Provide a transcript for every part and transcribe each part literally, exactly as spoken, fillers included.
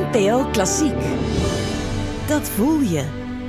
N P O Klassiek. Dat voel je.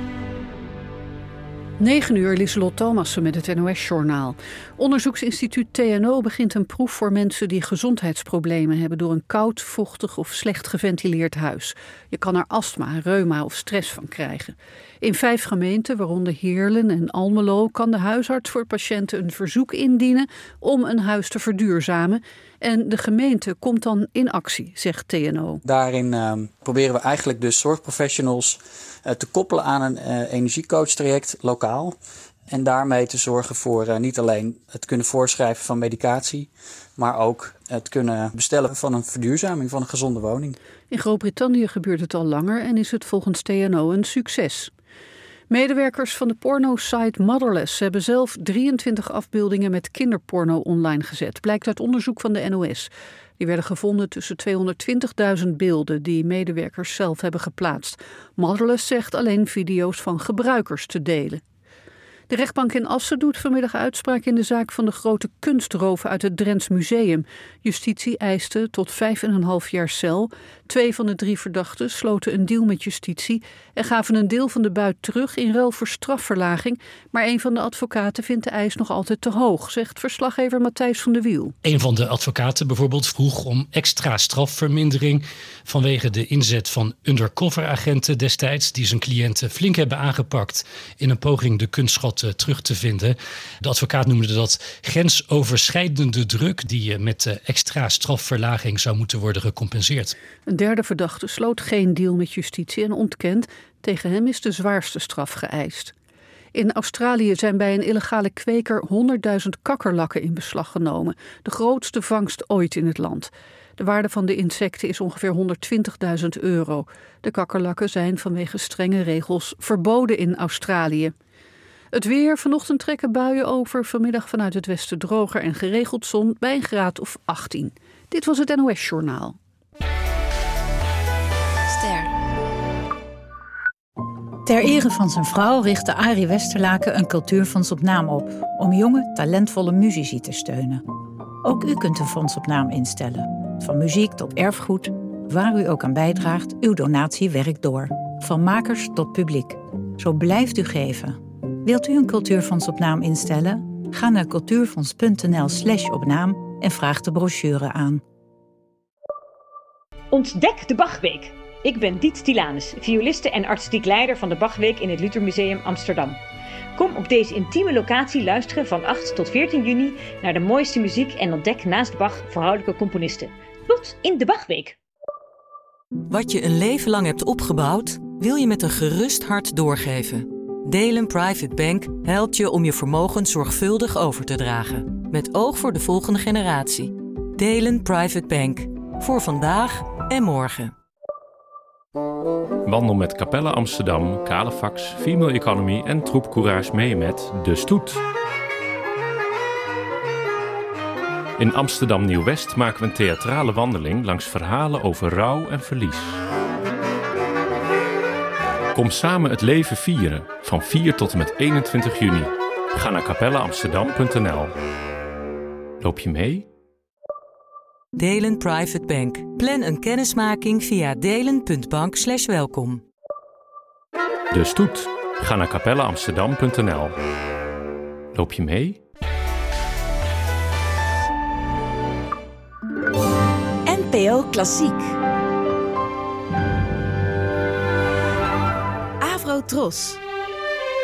negen uur, Lieselot Thomassen met het N O S-journaal. Onderzoeksinstituut T N O begint een proef voor mensen die gezondheidsproblemen hebben door een koud, vochtig of slecht geventileerd huis. Je kan er astma, reuma of stress van krijgen. In vijf gemeenten, waaronder Heerlen en Almelo, kan de huisarts voor patiënten een verzoek indienen om een huis te verduurzamen. En de gemeente komt dan in actie, zegt T N O. Daarin uh, proberen we eigenlijk dus zorgprofessionals uh, te koppelen aan een uh, energiecoach-traject lokaal. En daarmee te zorgen voor uh, niet alleen het kunnen voorschrijven van medicatie, maar ook het kunnen bestellen van een verduurzaming van een gezonde woning. In Groot-Brittannië gebeurt het al langer en is het volgens T N O een succes. Medewerkers van de porno-site Motherless hebben zelf drieëntwintig afbeeldingen met kinderporno online gezet. Blijkt uit onderzoek van de N O S. Die werden gevonden tussen tweehonderdtwintigduizend beelden die medewerkers zelf hebben geplaatst. Motherless zegt alleen video's van gebruikers te delen. De rechtbank in Assen doet vanmiddag uitspraak in de zaak van de grote kunstroof uit het Drents Museum. Justitie eiste tot vijf en een half jaar cel. Twee van de drie verdachten sloten een deal met justitie en gaven een deel van de buit terug in ruil voor strafverlaging. Maar een van de advocaten vindt de eis nog altijd te hoog, zegt verslaggever Matthijs van de Wiel. Een van de advocaten bijvoorbeeld vroeg om extra strafvermindering vanwege de inzet van undercover-agenten destijds die zijn cliënten flink hebben aangepakt in een poging de kunstschat terug te vinden. De advocaat noemde dat grensoverschrijdende druk die met extra strafverlaging zou moeten worden gecompenseerd. Een derde verdachte sloot geen deal met justitie en ontkent. Tegen hem is de zwaarste straf geëist. In Australië zijn bij een illegale kweker honderdduizend kakkerlakken in beslag genomen. De grootste vangst ooit in het land. De waarde van de insecten is ongeveer honderdtwintigduizend euro. De kakkerlakken zijn vanwege strenge regels verboden in Australië. Het weer, vanochtend trekken buien over, vanmiddag vanuit het westen droger en geregeld zon bij een graad of achttien. Dit was het N O S-journaal. Ster. Ter ere van zijn vrouw richtte Arie Westerlaken een cultuurfonds op naam op, om jonge, talentvolle muzici te steunen. Ook u kunt een fonds op naam instellen. Van muziek tot erfgoed, waar u ook aan bijdraagt, uw donatie werkt door. Van makers tot publiek. Zo blijft u geven. Wilt u een cultuurfonds op naam instellen? Ga naar cultuurfonds.nl slash op naam en vraag de brochure aan. Ontdek de Bachweek. Ik ben Diet Tilanus, violiste en artistiek leider van de Bachweek in het Luthermuseum Amsterdam. Kom op deze intieme locatie luisteren van acht tot veertien juni naar de mooiste muziek en ontdek naast Bach vrouwelijke componisten. Tot in de Bachweek. Wat je een leven lang hebt opgebouwd, wil je met een gerust hart doorgeven. Delen Private Bank helpt je om je vermogen zorgvuldig over te dragen. Met oog voor de volgende generatie. Delen Private Bank. Voor vandaag en morgen. Wandel met Capelle Amsterdam, Calefax, Female Economy en Troep Courage mee met De Stoet. In Amsterdam Nieuw-West maken we een theatrale wandeling langs verhalen over rouw en verlies. Kom samen het leven vieren, van vier tot en met eenentwintig juni. Ga naar capelle amsterdam punt n l. Loop je mee? Delen Private Bank. Plan een kennismaking via delen punt bank slash welkom. De Stoet. Ga naar capelle amsterdam punt n l. Loop je mee? N P O Klassiek. Tros.